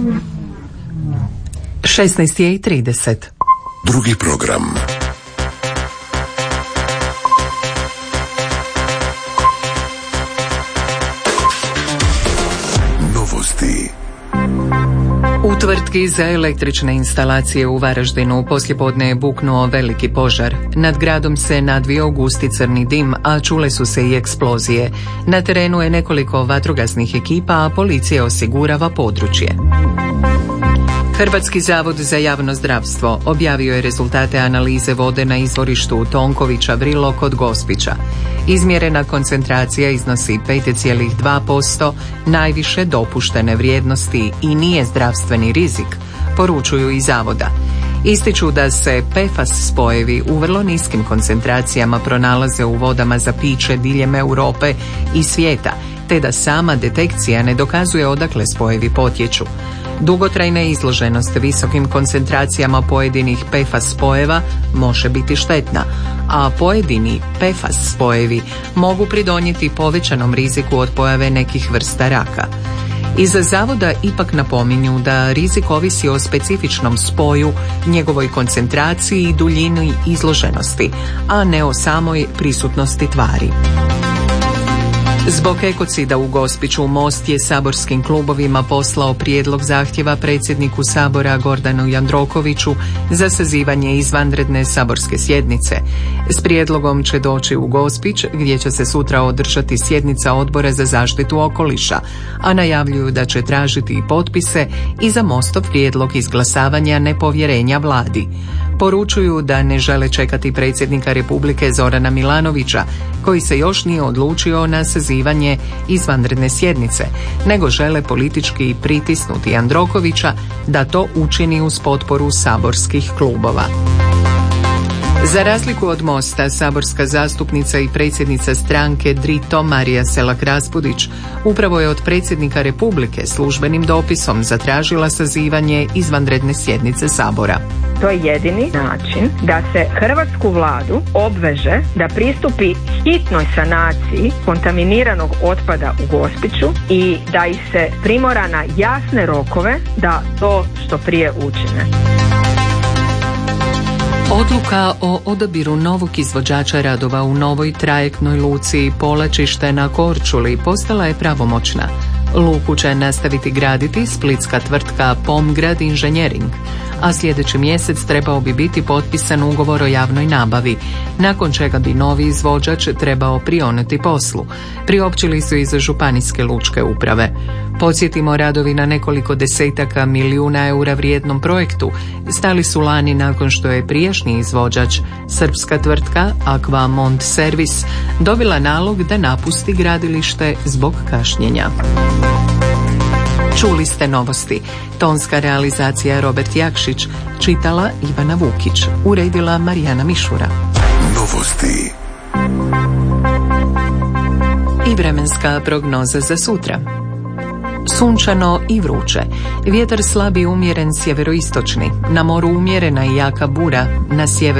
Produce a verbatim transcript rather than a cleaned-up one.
šesnaest je i trideset. Drugi program. Novosti. U tvrtki za električne instalacije u Varaždinu poslijepodne je buknuo veliki požar. Nad gradom se nadvio gusti crni dim, a čule su se i eksplozije. Na terenu je nekoliko vatrogasnih ekipa, a policija osigurava područje. Hrvatski zavod za javno zdravstvo objavio je rezultate analize vode na izvorištu Tonkovića Vrilo kod Gospića. Izmjerena koncentracija iznosi pet zarez dva posto najviše dopuštene vrijednosti i nije zdravstveni rizik, poručuju iz zavoda. Ističu da se P F A S spojevi u vrlo niskim koncentracijama pronalaze u vodama za piće diljem Europe i svijeta, te da sama detekcija ne dokazuje odakle spojevi potječu. Dugotrajna izloženost visokim koncentracijama pojedinih P F A S spojeva može biti štetna, a pojedini P F A S spojevi mogu pridonijeti povećanom riziku od pojave nekih vrsta raka. Iz zavoda ipak napominju da rizik ovisi o specifičnom spoju, njegovoj koncentraciji i duljini izloženosti, a ne o samoj prisutnosti tvari. Zbog ekocida u Gospiću Most je saborskim klubovima poslao prijedlog zahtjeva predsjedniku Sabora Gordanu Jandrokoviću za sazivanje izvanredne saborske sjednice. S prijedlogom će doći u Gospić, gdje će se sutra održati sjednica Odbora za zaštitu okoliša, a najavljuju da će tražiti i potpise i za Mostov prijedlog izglasavanja nepovjerenja vladi. Poručuju da ne žele čekati predsjednika Republike Zorana Milanovića, koji se još nije odlučio na sazivanje izvanredne sjednice, nego žele politički pritisnuti Jandrokovića da to učini uz potporu saborskih klubova. Za razliku od Mosta, saborska zastupnica i predsjednica stranke Drito Marija Selak-Raspudić upravo je od predsjednika Republike službenim dopisom zatražila sazivanje izvanredne sjednice Sabora. To je jedini način da se hrvatsku vladu obveže da pristupi hitnoj sanaciji kontaminiranog otpada u Gospiću i da ih se primora na jasne rokove da to što prije učine. Odluka o odabiru novog izvođača radova u novoj trajektnoj luci Polačište na Korčuli postala je pravomoćna. Luku će nastaviti graditi splitska tvrtka Pomgrad Inženjering, a sljedeći mjesec trebao bi biti potpisan ugovor o javnoj nabavi, nakon čega bi novi izvođač trebao prionuti poslu. Priopćili su iz županijske lučke uprave. Podsjetimo, radovi na nekoliko desetaka milijuna eura vrijednom projektu stali su lani nakon što je prijašnji izvođač, srpska tvrtka Aqua Mont Servis, dobila nalog da napusti gradilište zbog kašnjenja. Čuli ste novosti. Tonska realizacija Robert Jakšić, čitala Ivana Vukić, uredila Marijana Mišura. Novosti. I vremenska prognoza za sutra. Sunčano i vruće. Vjetar slab i umjeren sjeveroistočni. Na moru umjerena i jaka bura, na sjeveru